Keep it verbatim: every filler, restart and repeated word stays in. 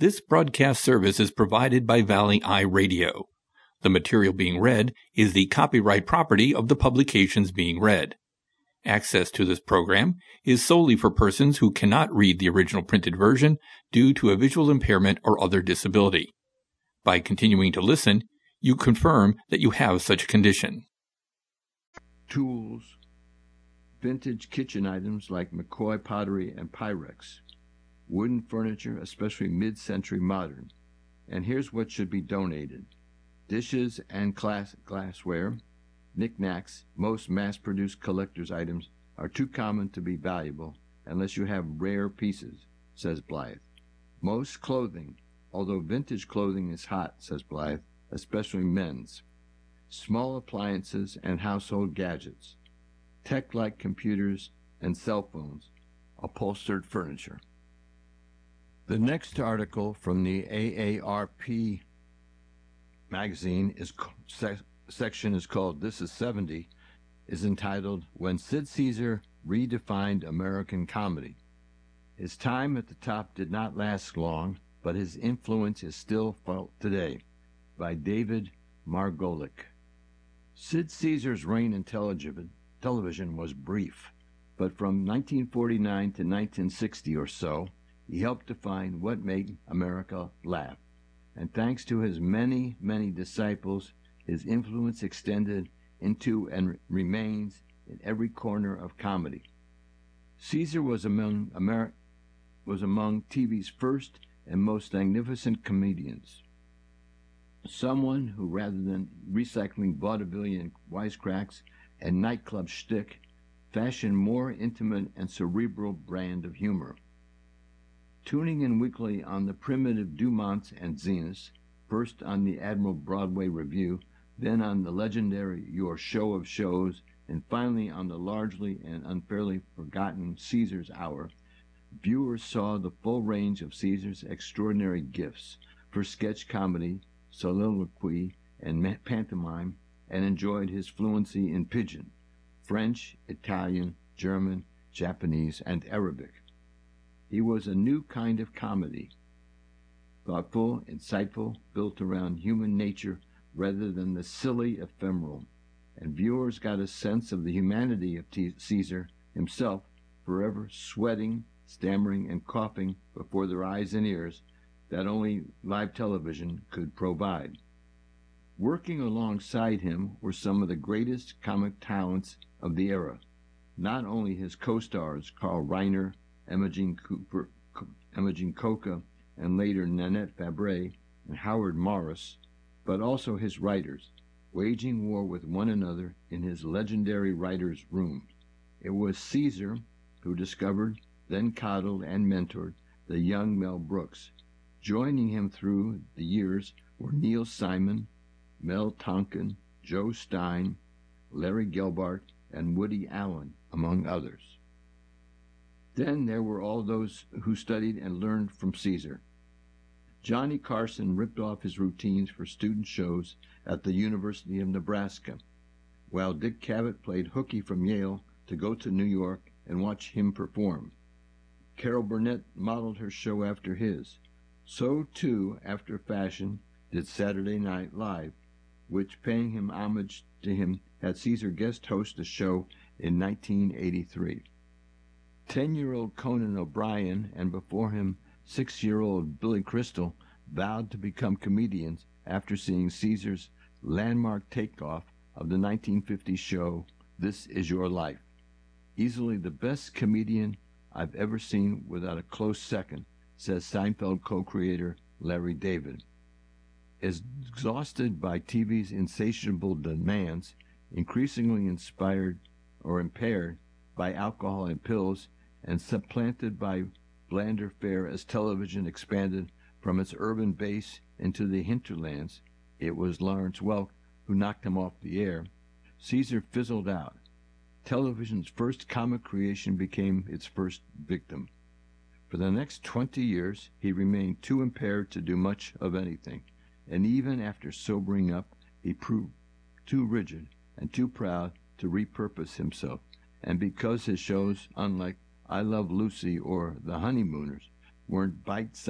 This broadcast service is provided by Valley Eye Radio. The material being read is the copyright property of the publications being read. Access to this program is solely for persons who cannot read the original printed version due to a visual impairment or other disability. By continuing to listen, you confirm that you have such a condition. Tools, vintage kitchen items like McCoy pottery and Pyrex, wooden furniture, especially mid-century modern. And here's what should be donated. Dishes and glass glassware, knickknacks, most mass-produced collector's items are too common to be valuable unless you have rare pieces, says Blythe. Most clothing, although vintage clothing is hot, says Blythe, especially men's. Small appliances and household gadgets, tech-like computers and cell phones, upholstered furniture. The next article from the A A R P magazine is se- section is called This is seventy, is entitled When Sid Caesar Redefined American Comedy. His time at the top did not last long, but his influence is still felt today, by David Margolick. Sid Caesar's reign in television was brief, but from nineteen forty-nine to nineteen sixty or so, he helped define what made America laugh. And thanks to his many, many disciples, his influence extended into and remains in every corner of comedy. Caesar was among, Ameri- was among T V's first and most magnificent comedians. Someone who, rather than recycling vaudevillian wisecracks and nightclub shtick, fashioned more intimate and cerebral brand of humor. Tuning in weekly on the primitive Dumonts and Zeniths, first on the Admiral Broadway Review, then on the legendary Your Show of Shows, and finally on the largely and unfairly forgotten Caesar's Hour, viewers saw the full range of Caesar's extraordinary gifts for sketch comedy, soliloquy, and pantomime, and enjoyed his fluency in Pidgin, French, Italian, German, Japanese, and Arabic. He was a new kind of comedy, thoughtful, insightful, built around human nature rather than the silly ephemeral, and viewers got a sense of the humanity of T- Caesar himself, forever sweating, stammering, and coughing before their eyes and ears that only live television could provide. Working alongside him were some of the greatest comic talents of the era, not only his co-stars Carl Reiner, Imogen Cooper, Imogen Coca, and later Nanette Fabre and Howard Morris, but also his writers, waging war with one another in his legendary writer's room. It was Caesar who discovered, then coddled and mentored the young Mel Brooks. Joining him through the years were Neil Simon, Mel Tonkin, Joe Stein, Larry Gelbart, and Woody Allen, among others. Then there were all those who studied and learned from Caesar. Johnny Carson ripped off his routines for student shows at the University of Nebraska, while Dick Cavett played hooky from Yale to go to New York and watch him perform. Carol Burnett modeled her show after his. So, too, after fashion, did Saturday Night Live, which, paying him homage to him, had Caesar guest host the show in nineteen eighty-three. Ten-year-old Conan O'Brien and before him six-year-old Billy Crystal vowed to become comedians after seeing Caesar's landmark takeoff of the nineteen fifty show This Is Your Life. Easily the best comedian I've ever seen without a close second, says Seinfeld co-creator Larry David. Exhausted by T V's insatiable demands, increasingly inspired or impaired by alcohol and pills, and supplanted by blander fare as television expanded from its urban base into the hinterlands, it was Lawrence Welk who knocked him off the air, Caesar fizzled out. Television's first comic creation became its first victim. For the next twenty years, he remained too impaired to do much of anything, and even after sobering up, he proved too rigid and too proud to repurpose himself. And because his shows, unlike I Love Lucy or The Honeymooners, weren't bite-sized